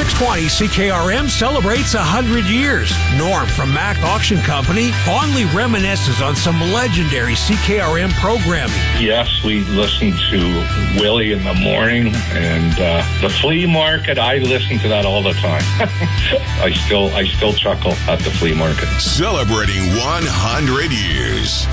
620, CKRM celebrates 100 years. Norm from Mac Auction Company fondly reminisces on some legendary CKRM programming. Yes, we listen to Willie in the morning, and the flea market, I listen to that all the time. I still chuckle at the flea market. Celebrating 100 years.